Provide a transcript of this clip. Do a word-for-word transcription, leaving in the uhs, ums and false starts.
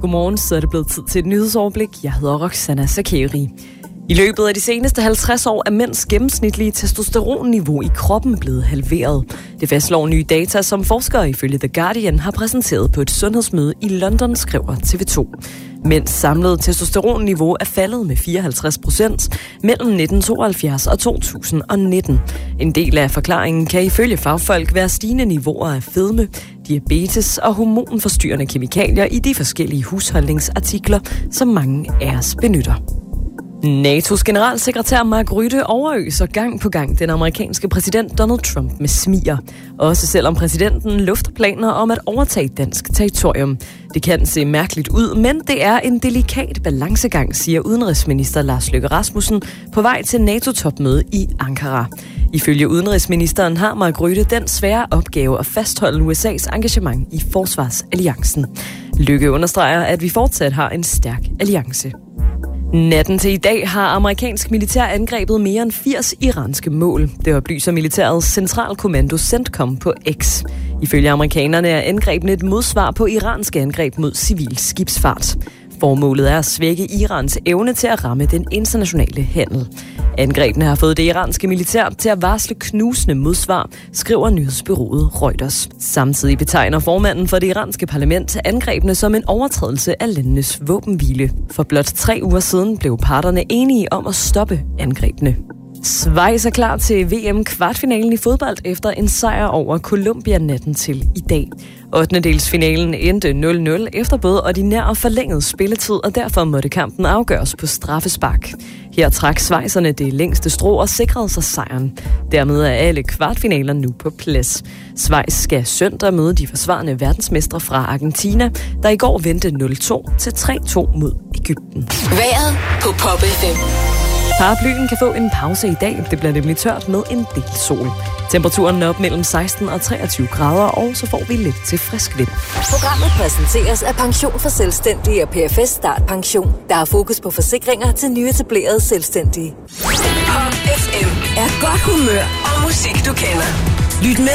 godmorgen, så er det blevet tid til et nyhedsoverblik. Jeg hedder Roxana Sakeri. I løbet af de seneste halvtreds år er mænds gennemsnitlige testosteronniveau i kroppen blevet halveret. Det fastslår nye data, som forskere ifølge The Guardian har præsenteret på et sundhedsmøde i London, skriver T V to. Mænds samlede testosteronniveau er faldet med fireoghalvtreds procent mellem nitten tooghalvfjerds og to tusind og nitten. En del af forklaringen kan ifølge fagfolk være stigende niveauer af fedme, diabetes og hormonforstyrrende kemikalier i de forskellige husholdningsartikler, som mange af os benytter. N A T O's generalsekretær Mark Rutte overøser gang på gang den amerikanske præsident Donald Trump med smiger. Også selvom præsidenten lufter planer om at overtage dansk territorium. Det kan se mærkeligt ud, men det er en delikat balancegang, siger udenrigsminister Lars Løkke Rasmussen på vej til NATO-topmøde i Ankara. Ifølge udenrigsministeren har Mark Rutte den svære opgave at fastholde U S A's engagement i forsvarsalliancen. Løkke understreger, at vi fortsat har en stærk alliance. Natten til i dag har amerikansk militær angrebet mere end firs iranske mål. Det oplyser militærets centralkommando CENTCOM på X. Ifølge amerikanerne er angrebene et modsvar på iranske angreb mod civil skibsfart. Formålet er at svække Irans evne til at ramme den internationale handel. Angrebene har fået det iranske militær til at varsle knusende modsvar, skriver nyhedsbureauet Reuters. Samtidig betegner formanden for det iranske parlament angrebene som en overtrædelse af landenes våbenhvile. For blot tre uger siden blev parterne enige om at stoppe angrebene. Schweiz er klar til V M-kvartfinalen i fodbold efter en sejr over Colombia natten til i dag. ottendedelsfinalen endte nul nul efter både ordinær og forlænget spilletid, og derfor måtte kampen afgøres på straffespark. Her trak schweizerne det længste strå og sikrede sig sejren. Dermed er alle kvartfinaler nu på plads. Schweiz skal søndag møde de forsvarende verdensmestre fra Argentina, der i går vendte nul to til tre to mod Egypten. Vejret på Pop F M. Paraplyen kan få en pause i dag. Det bliver nemlig tørt med en del sol. Temperaturen er op mellem seksten og treogtyve grader, og så får vi lidt til frisk vind. Programmet præsenteres af Pension for Selvstændige og P F S Start Pension, der har fokus på forsikringer til nyetablerede selvstændige. Pop F M er godt humør og musik, du kender. Lyt med